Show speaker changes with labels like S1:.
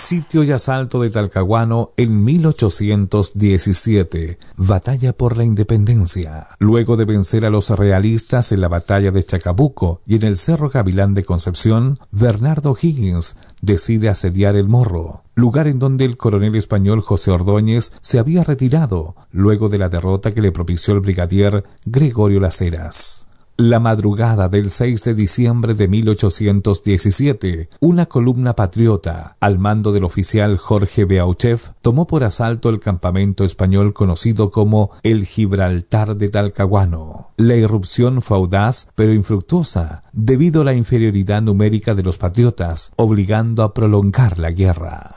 S1: Sitio y asalto de Talcahuano en 1817. Batalla por la independencia. Luego de vencer a los realistas en la batalla de Chacabuco y en el Cerro Gavilán de Concepción, Bernardo Higgins decide asediar El Morro, lugar en donde el coronel español José Ordóñez se había retirado luego de la derrota que le propició el brigadier Gregorio Las Heras. La madrugada del 6 de diciembre de 1817, una columna patriota, al mando del oficial Jorge Beauchef, tomó por asalto el campamento español conocido como el Gibraltar de Talcahuano. La irrupción fue audaz, pero infructuosa, debido a la inferioridad numérica de los patriotas, obligando a prolongar la guerra.